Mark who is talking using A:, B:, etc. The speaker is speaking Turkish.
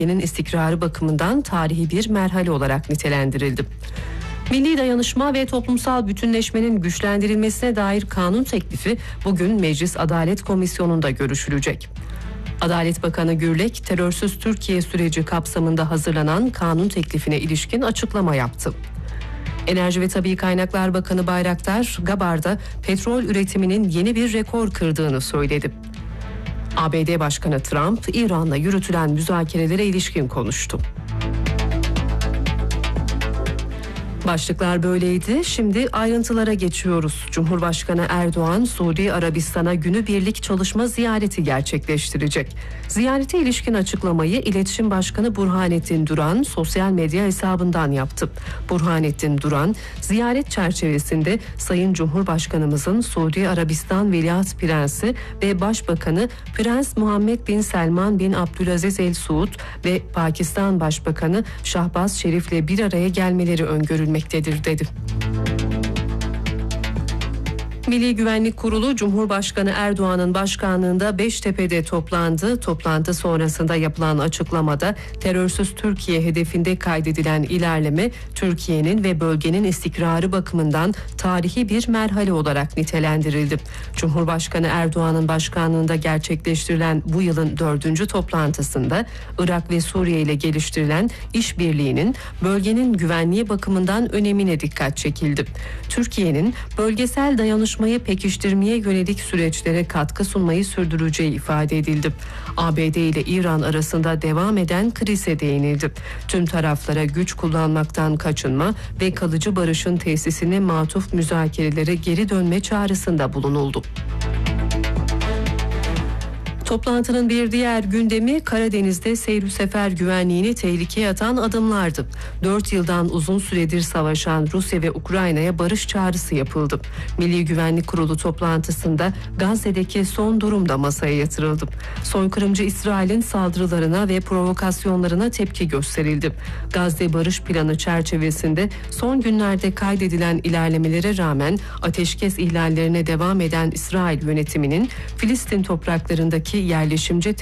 A: istikrarı bakımından tarihi bir merhale olarak nitelendirildi. Milli dayanışma ve toplumsal bütünleşmenin güçlendirilmesine dair kanun teklifi bugün Meclis Adalet Komisyonu'nda görüşülecek. Adalet Bakanı Gürlek, terörsüz Türkiye süreci kapsamında hazırlanan kanun teklifine ilişkin açıklama yaptı. Enerji ve Tabii Kaynaklar Bakanı Bayraktar, Gabar'da petrol üretiminin yeni bir rekor kırdığını söyledi. ABD Başkanı Trump, İran'la yürütülen müzakerelere ilişkin konuştu. Başlıklar böyleydi. Şimdi ayrıntılara geçiyoruz. Cumhurbaşkanı Erdoğan, Suudi Arabistan'a günübirlik çalışma ziyareti gerçekleştirecek. Ziyarete ilişkin açıklamayı İletişim Başkanı Burhanettin Duran sosyal medya hesabından yaptı. Burhanettin Duran, ziyaret çerçevesinde Sayın Cumhurbaşkanımızın Suudi Arabistan Veliaht Prensi ve Başbakanı Prens Muhammed bin Selman bin Abdülaziz El Suud ve Pakistan Başbakanı Şahbaz Şerif'le bir araya gelmeleri öngörülmektedir dedi. Milli Güvenlik Kurulu Cumhurbaşkanı Erdoğan'ın başkanlığında Beştepe'de toplandı. Toplantı sonrasında yapılan açıklamada terörsüz Türkiye hedefinde kaydedilen ilerleme Türkiye'nin ve bölgenin istikrarı bakımından tarihi bir merhale olarak nitelendirildi. Cumhurbaşkanı Erdoğan'ın başkanlığında gerçekleştirilen bu yılın 4. toplantısında Irak ve Suriye ile geliştirilen işbirliğinin bölgenin güvenliği bakımından önemine dikkat çekildi. Türkiye'nin bölgesel dayanışmayı pekiştirmeye yönelik süreçlere katkı sunmayı sürdüreceği ifade edildi. ABD ile İran arasında devam eden krize değinildi. Tüm taraflara güç kullanmaktan kaçınma ve kalıcı barışın tesisine matuf müzakerelere geri dönme çağrısında bulunuldu. Toplantının bir diğer gündemi Karadeniz'de seyir sefer güvenliğini tehlikeye atan adımlardı. 4 yıldan uzun süredir savaşan Rusya ve Ukrayna'ya barış çağrısı yapıldı. Milli Güvenlik Kurulu toplantısında Gazze'deki son durum da masaya yatırıldı. Soykırımcı İsrail'in saldırılarına ve provokasyonlarına tepki gösterildi. Gazze Barış Planı çerçevesinde son günlerde kaydedilen ilerlemelere rağmen ateşkes ihlallerine devam eden İsrail yönetiminin Filistin topraklarındaki yerleşimci